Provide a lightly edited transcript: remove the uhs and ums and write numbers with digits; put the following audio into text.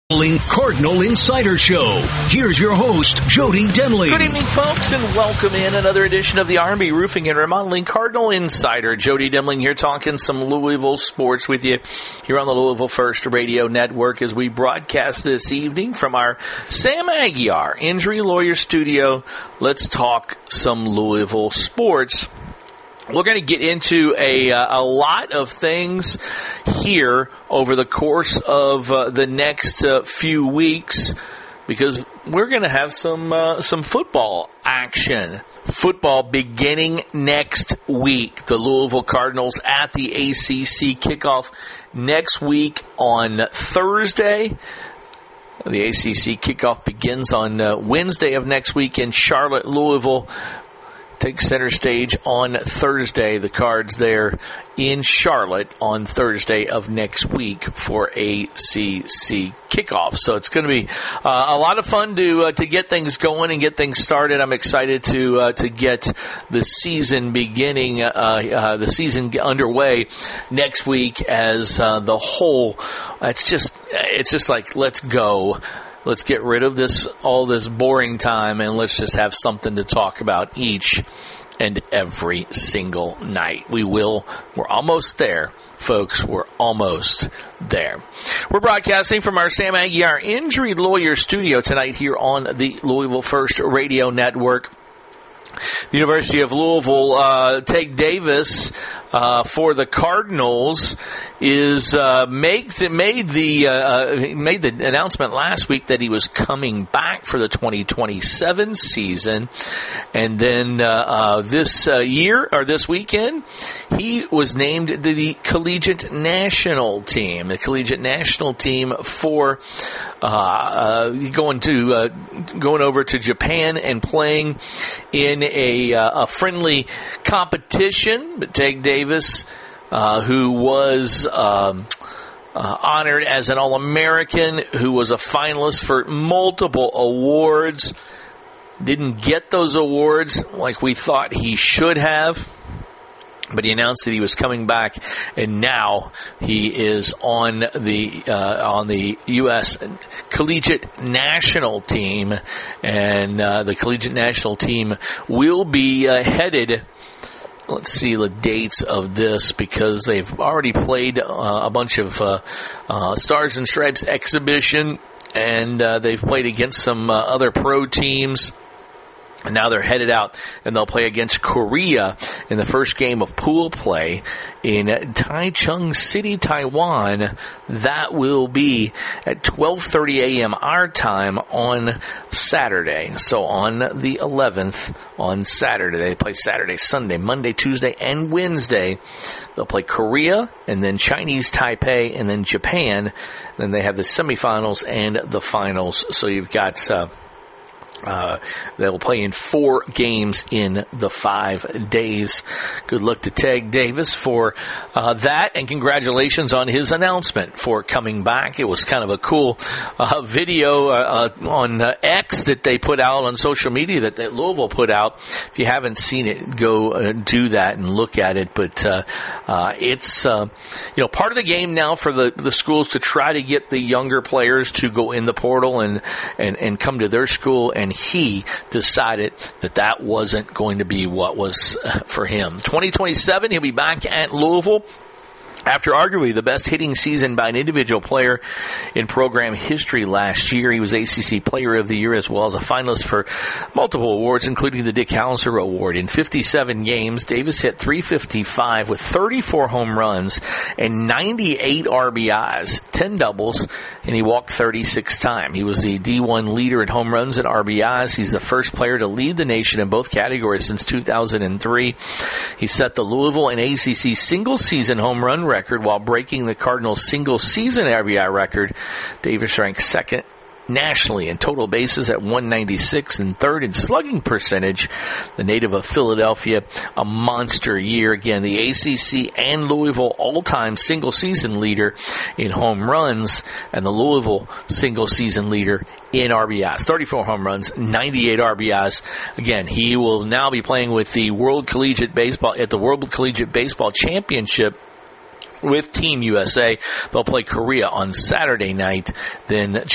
Cardinal Insider Show. Here's your host, Jody Denley. Good evening, folks, and welcome in another edition of the R&B Roofing and Remodeling Cardinal Insider. Jody Denley here talking some Louisville sports with you here on the Louisville First Radio Network as we broadcast this evening from our Sam Aguiar Injury Lawyer Studio. Let's talk some Louisville sports. We're going to get into a lot of things here over the course of the next few weeks because we're going to have some football action. Football beginning next week. The Louisville Cardinals at the ACC kickoff next week on Thursday. The ACC kickoff begins on Wednesday of next week in Charlotte. Louisville takes center stage on Thursday. The Cards there in Charlotte on Thursday of next week for ACC kickoff. So it's going to be a lot of fun to get things going and get things started. I'm excited to get the season beginning, the season underway next week as the whole. It's just like, let's go. Let's get rid of all this boring time, and let's just have something to talk about each and every single night. We're almost there, folks. We're almost there. We're broadcasting from our Sam Aguiar Injury Lawyer Studio tonight here on the Louisville First Radio Network. The University of Louisville, Tate Davis, for the Cardinals is made the announcement last week that he was coming back for the 2027 season, and then this weekend he was named the collegiate national team. The collegiate national team for going over to Japan and playing in a friendly competition. But Tate Davis, who was honored as an All-American, who was a finalist for multiple awards, didn't get those awards like we thought he should have. But he announced that he was coming back, and now he is on the U.S. collegiate national team, and the collegiate national team will be headed. Let's see the dates of this because they've already played a bunch of Stars and Stripes exhibition, and they've played against some other pro teams. And now they're headed out, and they'll play against Korea in the first game of pool play in Taichung City, Taiwan. That will be at 12:30 a.m. our time on Saturday. So on the 11th, on Saturday, they play Saturday, Sunday, Monday, Tuesday, and Wednesday. They'll play Korea, and then Chinese Taipei, and then Japan. Then they have the semifinals and the finals. So you've got they will play in 4 games in the 5 days. Good luck to Tate Davis for that, and congratulations on his announcement for coming back. It was kind of a cool video on X that they put out on social media that Louisville put out. If you haven't seen it, go do that and look at it. But it's part of the game now for the schools to try to get the younger players to go in the portal and come to their school, and he decided that wasn't going to be what was for him. 2027, he'll be back at Louisville after arguably the best hitting season by an individual player in program history last year. He was ACC Player of the Year as well as a finalist for multiple awards, including the Dick Hauser Award. In 57 games, Davis hit .355 with 34 home runs and 98 RBIs, 10 doubles, and he walked 36 times. He was the D1 leader in home runs and RBIs. He's the first player to lead the nation in both categories since 2003. He set the Louisville and ACC single-season home run record while breaking the Cardinals' single-season RBI record. Davis ranked second nationally in total bases at 196 and third in slugging percentage. The native of Philadelphia, a monster year. Again, the ACC and Louisville all-time single-season leader in home runs, and the Louisville single-season leader in RBIs. 34 home runs, 98 RBIs. Again, he will now be playing with the World Collegiate Baseball at the World Collegiate Baseball Championship with Team USA. They'll play Korea on Saturday night, then